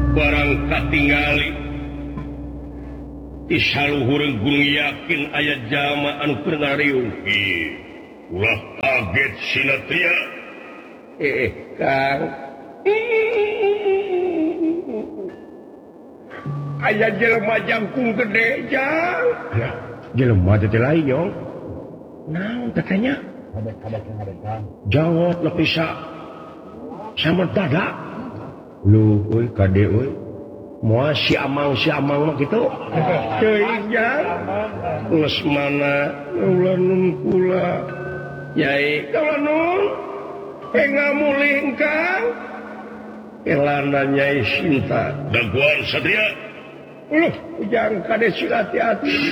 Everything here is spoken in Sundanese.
barangkat tinggali isaluhur gunung yakin ayat jama anu pernarium ulah kaget sinatria Kang ayat jelema jangkung gede jang ya jelema teh lain yong naon katanya jawab lebih sama dada lu euy kade euy moal si amang mah kitu teuing jang geus mana ulanun kula nyai kawanun ngamuling Kang kelana nyai Sinta daguan satria ujang kade hati-hati